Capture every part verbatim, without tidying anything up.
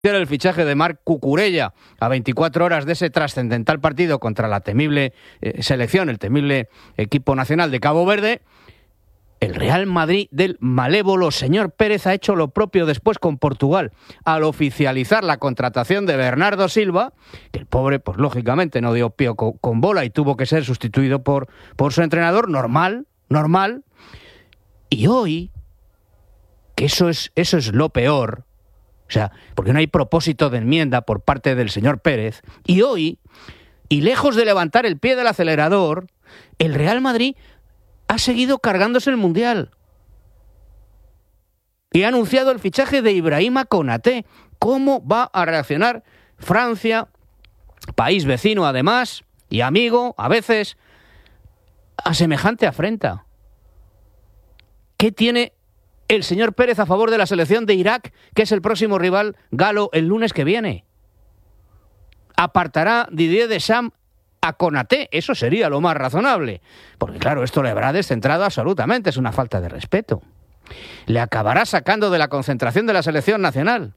el fichaje de Marc Cucurella a veinticuatro horas de ese trascendental partido contra la temible eh, selección, el temible equipo nacional de Cabo Verde, el Real Madrid del malévolo señor Pérez ha hecho lo propio después con Portugal al oficializar la contratación de Bernardo Silva, que el pobre, pues lógicamente no dio pie con, con bola y tuvo que ser sustituido por, por su entrenador, normal, normal, y hoy, que eso es, eso es lo peor. O sea, porque no hay propósito de enmienda por parte del señor Pérez. Y hoy, y lejos de levantar el pie del acelerador, el Real Madrid ha seguido cargándose el Mundial. Y ha anunciado el fichaje de Ibrahima Konaté. ¿Cómo va a reaccionar Francia, país vecino además, y amigo, a veces, a semejante afrenta? ¿Qué tiene el señor Pérez a favor de la selección de Irak, que es el próximo rival galo el lunes que viene? ¿Apartará Didier Deschamps a Konaté? Eso sería lo más razonable. Porque claro, esto le habrá descentrado absolutamente, es una falta de respeto. Le acabará sacando de la concentración de la selección nacional.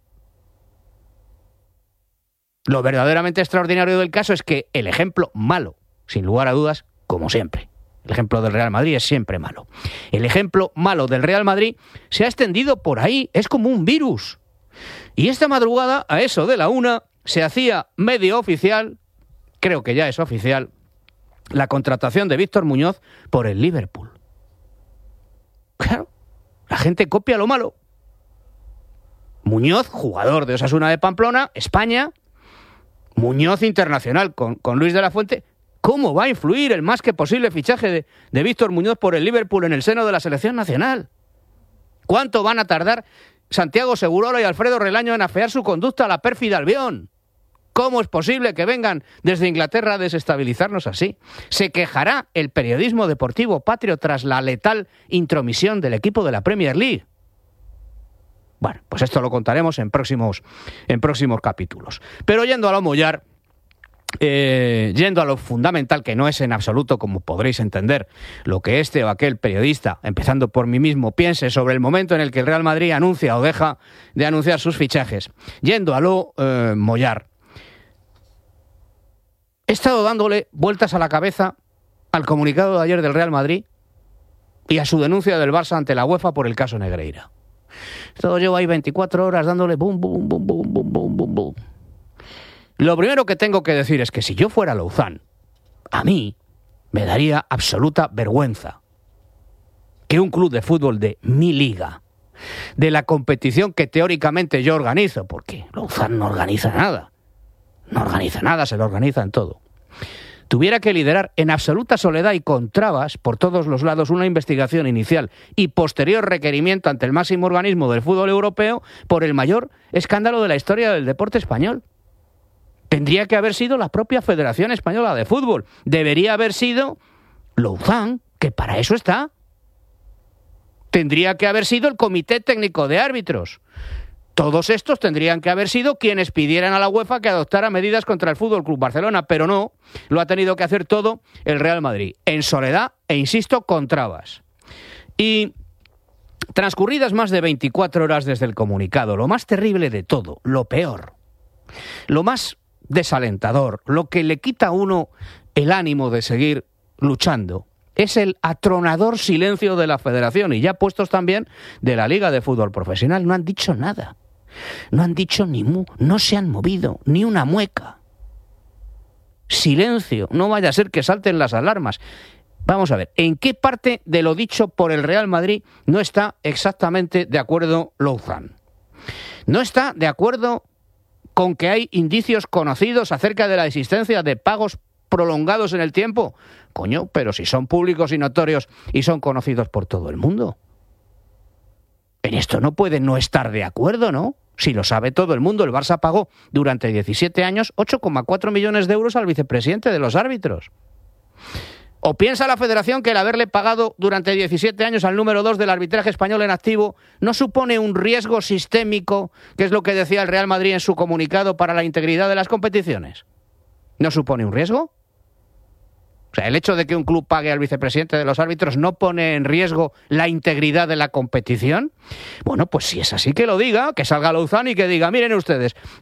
Lo verdaderamente extraordinario del caso es que el ejemplo malo, sin lugar a dudas, como siempre, el ejemplo del Real Madrid es siempre malo. El ejemplo malo del Real Madrid se ha extendido por ahí, es como un virus. Y esta madrugada, a eso de la una, se hacía medio oficial, creo que ya es oficial, la contratación de Víctor Muñoz por el Liverpool. Claro, la gente copia lo malo. Muñoz, jugador de Osasuna de Pamplona, España. Muñoz internacional con, con Luis de la Fuente. ¿Cómo va a influir el más que posible fichaje de, de Víctor Muñoz por el Liverpool en el seno de la selección nacional? ¿Cuánto van a tardar Santiago Segurola y Alfredo Relaño en afear su conducta a la pérfida Albión? ¿Cómo es posible que vengan desde Inglaterra a desestabilizarnos así? ¿Se quejará el periodismo deportivo patrio tras la letal intromisión del equipo de la Premier League? Bueno, pues esto lo contaremos en próximos, en próximos capítulos. Pero yendo a lo mollar, Eh, yendo a lo fundamental, que no es en absoluto, como podréis entender, lo que este o aquel periodista, empezando por mí mismo, piense sobre el momento en el que el Real Madrid anuncia o deja de anunciar sus fichajes. Yendo a lo eh, mollar, he estado dándole vueltas a la cabeza al comunicado de ayer del Real Madrid y a su denuncia del Barça ante la UEFA por el caso Negreira. Todo llevo ahí veinticuatro horas dándole bum, bum, bum, bum, bum, bum, bum, bum. Lo primero que tengo que decir es que si yo fuera Louzán, a mí me daría absoluta vergüenza que un club de fútbol de mi liga, de la competición que teóricamente yo organizo, porque Louzán no organiza nada, no organiza nada, se lo organiza en todo, tuviera que liderar en absoluta soledad y con trabas por todos los lados una investigación inicial y posterior requerimiento ante el máximo organismo del fútbol europeo por el mayor escándalo de la historia del deporte español. Tendría que haber sido la propia Federación Española de Fútbol. Debería haber sido Louzán, que para eso está. Tendría que haber sido el Comité Técnico de Árbitros. Todos estos tendrían que haber sido quienes pidieran a la UEFA que adoptara medidas contra el Fútbol Club Barcelona, pero no, lo ha tenido que hacer todo el Real Madrid, en soledad e, insisto, con trabas. Y transcurridas más de veinticuatro horas desde el comunicado, lo más terrible de todo, lo peor, lo más desalentador, lo que le quita a uno el ánimo de seguir luchando, es el atronador silencio de la Federación y ya puestos también de la Liga de Fútbol Profesional. No han dicho nada, no han dicho ni mu, no se han movido, ni una mueca. Silencio, no vaya a ser que salten las alarmas. Vamos a ver, ¿en qué parte de lo dicho por el Real Madrid no está exactamente de acuerdo Louzán? ¿No está de acuerdo con que hay indicios conocidos acerca de la existencia de pagos prolongados en el tiempo? Coño, pero si son públicos y notorios y son conocidos por todo el mundo. En esto no puede no estar de acuerdo, ¿no? Si lo sabe todo el mundo, el Barça pagó durante diecisiete años ocho coma cuatro millones de euros al vicepresidente de los árbitros. ¿O piensa la Federación que el haberle pagado durante diecisiete años al número dos del arbitraje español en activo no supone un riesgo sistémico, que es lo que decía el Real Madrid en su comunicado, para la integridad de las competiciones? ¿No supone un riesgo? O sea, el hecho de que un club pague al vicepresidente de los árbitros no pone en riesgo la integridad de la competición. Bueno, pues si es así, que lo diga, que salga Louzán y que diga, miren ustedes,